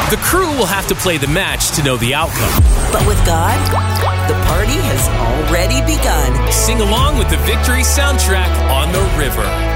The crew will have to play the match to know the outcome. But with God, the party has already begun. Sing along with the victory soundtrack on the river.